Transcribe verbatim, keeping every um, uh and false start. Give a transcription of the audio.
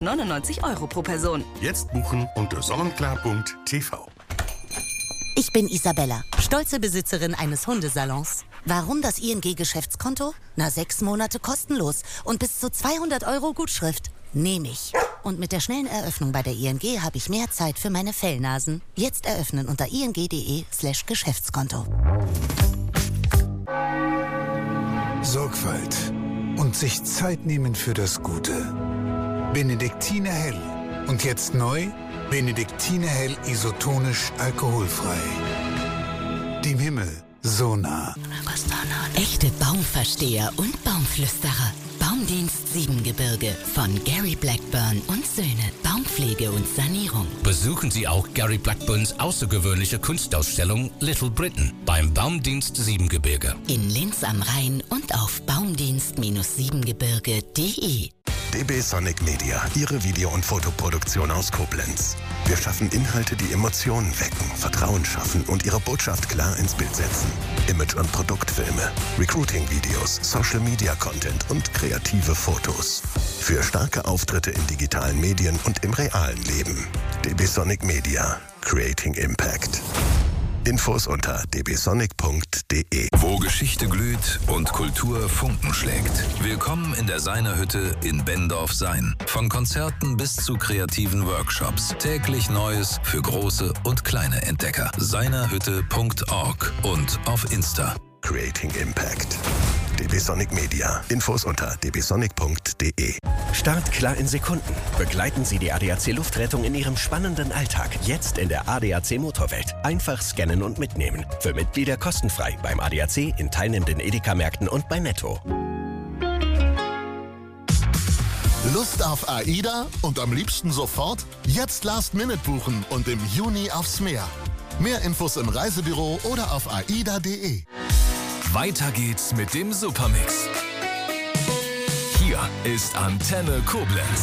neunundneunzig Euro pro Person. Jetzt buchen unter sonnenklar punkt t v. Ich bin Isabella, stolze Besitzerin eines Hundesalons. Warum das I N G-Geschäftskonto? Na, sechs Monate kostenlos und bis zu zweihundert Euro Gutschrift. Nehme ich. Und mit der schnellen Eröffnung bei der I N G habe ich mehr Zeit für meine Fellnasen. Jetzt eröffnen unter ing.de slash Geschäftskonto. Sorgfalt und sich Zeit nehmen für das Gute. Benediktiner Hell. Und jetzt neu, Benediktiner Hell isotonisch alkoholfrei. Dem Himmel so nah. Echte Baumversteher und Baumflüsterer. Baumdienst Siebengebirge von Gary Blackburn und Söhne. Baumpflege und Sanierung. Besuchen Sie auch Gary Blackburns außergewöhnliche Kunstausstellung Little Britain beim Baumdienst Siebengebirge. In Linz am Rhein und auf baumdienst siebengebirge punkt de. D B Sonic Media, Ihre Video- und Fotoproduktion aus Koblenz. Wir schaffen Inhalte, die Emotionen wecken, Vertrauen schaffen und Ihre Botschaft klar ins Bild setzen. Image- und Produktfilme, Recruiting-Videos, Social-Media-Content und kreative Fotos. Für starke Auftritte in digitalen Medien und im realen Leben. D B Sonic Media, Creating Impact. Infos unter d b sonic punkt de. Wo Geschichte glüht und Kultur Funken schlägt. Willkommen in der Seinerhütte in Benndorf-Sayn. Von Konzerten bis zu kreativen Workshops. Täglich Neues für große und kleine Entdecker. seinerhütte punkt org und auf Insta. Creating Impact. D B Sonic Media. Infos unter d b sonic punkt de. Startklar in Sekunden. Begleiten Sie die A D A C Luftrettung in Ihrem spannenden Alltag. Jetzt in der A D A C Motorwelt. Einfach scannen und mitnehmen. Für Mitglieder kostenfrei beim A D A C, in teilnehmenden Edeka-Märkten und bei Netto. Lust auf AIDA und am liebsten sofort? Jetzt Last Minute buchen und im Juni aufs Meer. Mehr Infos im Reisebüro oder auf aida punkt de. Weiter geht's mit dem Supermix. Hier ist Antenne Koblenz.